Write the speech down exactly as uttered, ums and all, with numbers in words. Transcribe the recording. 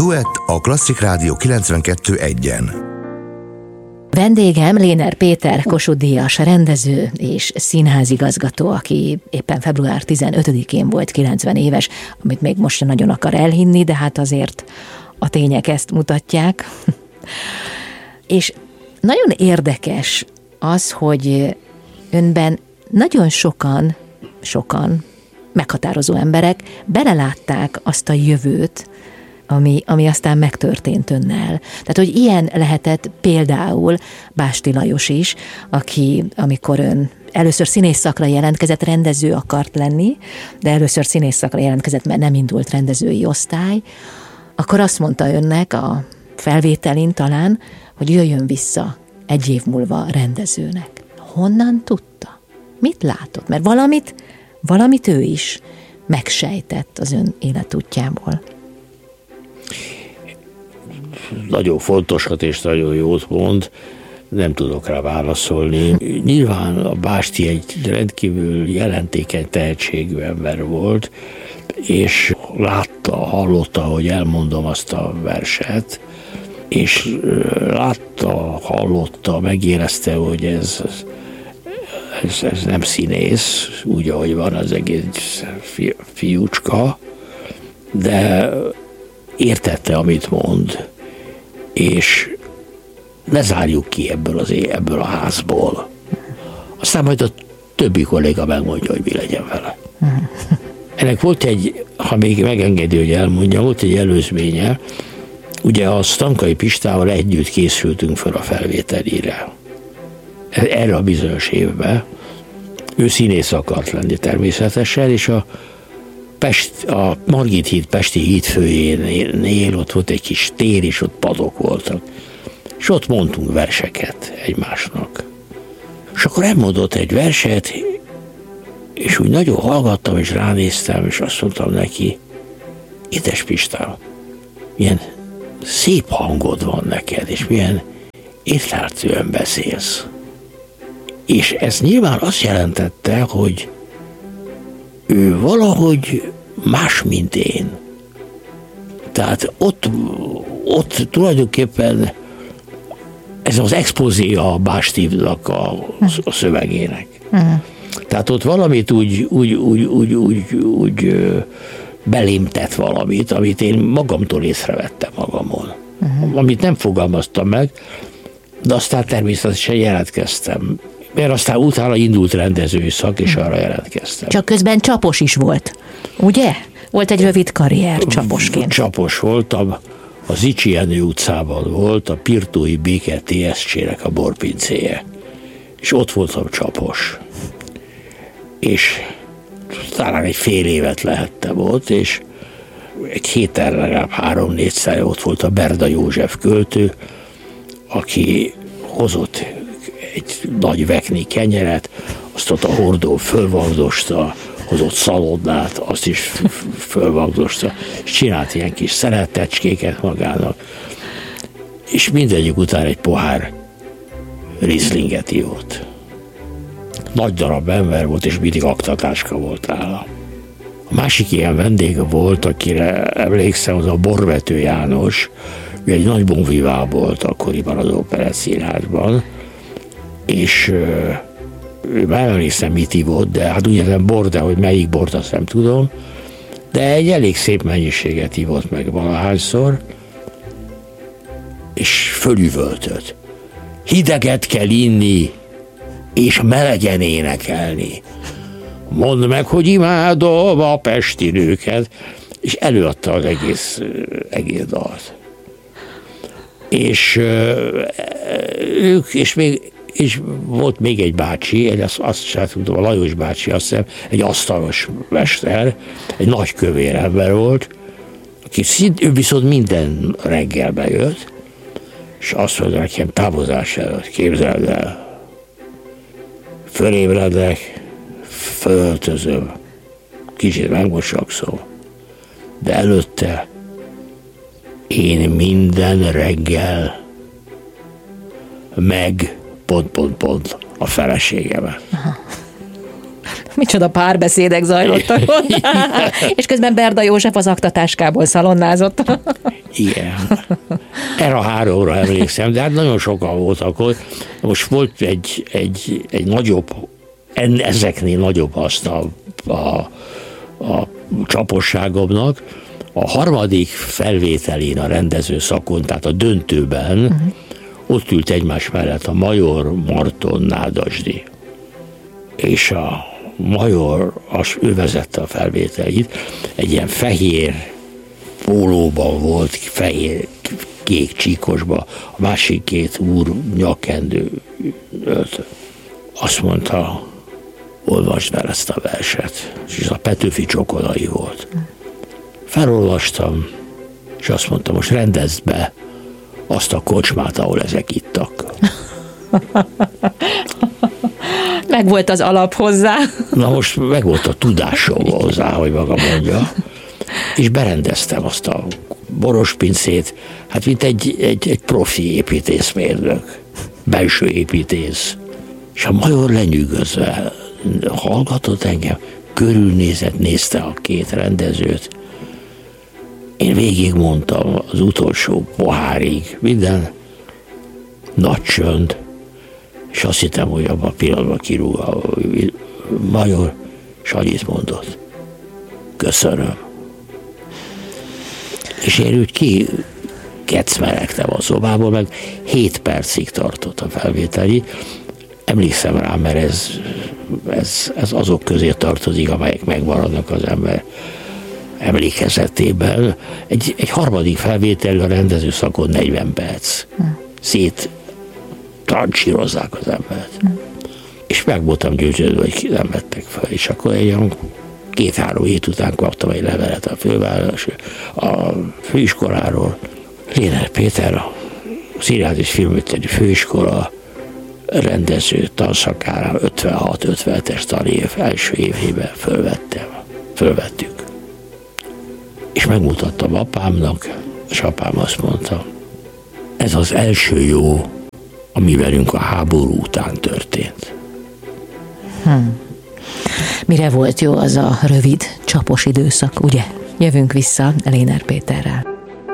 Duett a Klasszik Rádió kilencvenkettő egyen. Vendégem Léner Péter, Kossuth-díjas rendező és színházigazgató, aki éppen február tizenötödikén volt kilencven éves, amit még most sem nagyon akar elhinni, de hát azért a tények ezt mutatják. És nagyon érdekes az, hogy önben nagyon sokan, sokan meghatározó emberek belelátták azt a jövőt, ami, ami aztán megtörtént önnel. Tehát, hogy ilyen lehetett például Básti Lajos is, aki, amikor ön először színész szakra jelentkezett, rendező akart lenni, de először színész szakra jelentkezett, mert nem indult rendezői osztály, akkor azt mondta önnek a felvételin talán, hogy jöjjön vissza egy év múlva rendezőnek. Honnan tudta? Mit látott? Mert valamit, valamit ő is megsejtett az ön életútjából. Nagyon fontosat és nagyon jót mond, nem tudok rá válaszolni. Nyilván a Básti egy rendkívül jelentékeny tehetségű ember volt, és látta, hallotta, hogy elmondom azt a verset, és látta, hallotta, megérezte, hogy ez, ez, ez nem színész, úgy, ahogy van az egész fi, fiúcska, de értette, amit mond, és ne zárjuk ki ebből, az, ebből a házból. Aztán majd a többi kolléga megmondja, hogy mi legyen vele. Ennek volt egy, ha még megengedi, hogy elmondja, volt egy előzménye. Ugye a Stankai Pistával együtt készültünk fel a felvételire. Erre a bizonyos évben. Ő színész akart lenni természetesen, és a Pest, a Margit híd Pesti hídfőjénél ott volt egy kis tér, és ott padok voltak. És ott mondtunk verseket egymásnak. És akkor elmondott egy verset, és úgy nagyon hallgattam, és ránéztem, és azt mondtam neki, édes Pistám, milyen szép hangod van neked, és milyen értelműen beszélsz. És ez nyilván azt jelentette, hogy ő valahogy más, mint én. Tehát ott, ott tulajdonképpen ez az expozé a Bástivnak a, a szövegének. Uh-huh. Tehát ott valamit úgy, úgy, úgy, úgy, úgy, úgy belém tett valamit, amit én magamtól észrevettem magamon. Uh-huh. Amit nem fogalmaztam meg, de aztán természetesen jelentkeztem. Mert aztán utána indult rendezői szak, és arra jelentkeztem. Csak közben csapos is volt, ugye? Volt egy rövid karrier csaposként. Csapos voltam, a Zichy Jenő utcában volt a Pirtói Béke té es cé-nek a borpincéje. És ott voltam csapos. És talán egy fél évet lehettem ott, és egy héten legalább három-négyszer ott volt a Berda József költő, aki hozott egy nagy vekni kenyeret, azt ott a hordó fölvagdosta, hozott szalonnát, azt is fölvagdosta, és csinált ilyen kis szeretecskéket magának, és mindegyik után egy pohár Rieslinget ivott. Nagy darab ember volt, és mindig aktatáska volt nála. A másik ilyen vendég volt, akire emlékszem, az a Borvető János, ő egy nagy bonvivá volt akkoriban az Operett Színházban, és ő már emlékszem, mit ivott, de hát ugye nem bor, de hogy melyik bort, azt nem tudom, de egy elég szép mennyiséget ivott meg valahányszor, és fölüvöltött. Hideget kell inni, és melegen énekelni. Mondd meg, hogy imádom a pesti nőket, és előadta az egész, egész dalt. És ők, és még és volt még egy bácsi, egy, azt, azt sem tudom, a Lajos bácsi, azt hiszem, egy asztalos mester, egy nagy kövér ember volt, aki szint, ő viszont minden reggel bejött, és azt mondta nekem távozás előtt, képzeld el, fölébredek, fölöltözöm, kicsit megmosakszom, de előtte én minden reggel meg pont, pont, pont a feleségemet. Aha. Micsoda párbeszédek zajlottak ott. És közben Berda József az aktatáskából szalonnázott. Igen. Erre a háromra emlékszem, de hát nagyon sokan voltak ott. Most volt egy, egy, egy nagyobb, ezeknél nagyobb haszna a, a csaposságomnak. A harmadik felvételén a rendező szakon, tehát a döntőben, uh-huh. ott ült egymás mellett a Major, Marton, Nádasdy. És a Major, az, ő vezette a felvételit, egy ilyen fehér pólóban volt, fehér, kék csíkosban, a másik két úr nyakkendő ölt. Azt mondta, olvasd el ezt a verset. És ez a Petőfi Csokonai volt. Felolvastam, és azt mondta, most rendezd be azt a kocsmát, ahol ezek ittak. Meg volt az alap hozzá. Na most meg volt a tudásom hozzá, hogy maga mondja. És berendeztem azt a borospincét, hát mint egy, egy, egy profi építészmérnök, belső építész. És a Major lenyűgözve hallgatott engem, körülnézett, nézte a két rendezőt. Én végig mondtam az utolsó pohárig, minden nagy csönd, és azt hittem, hogy abban a pillanatban kirúg a Major, és annyit mondott. Köszönöm. És én úgy ki kecmeregtem a szobából, meg hét percig tartott a felvételi. Emlékszem rá, mert ez, ez, ez azok közé tartozik, amelyek megmaradnak az ember emlékezetében. Egy, egy harmadik felvétel a rendező szakon negyven perc. Szét trancsírozzák az embert. És meg voltam győződve, hogy nem vettek fel. És akkor egy olyan két-három hét után kaptam egy levelet a főváros, a főiskoláról. Léner Péter, a Színház és Filmművészeti Főiskola rendező tanszakára ötvenhat ötvenhetes tanév első évében fölvettem. Fölvettük. És megmutattam apámnak, és apám azt mondta, ez az első jó, ami velünk a háború után történt. Hmm. Mire volt jó az a rövid, csapos időszak, ugye? Jövünk vissza Léner Péterrel.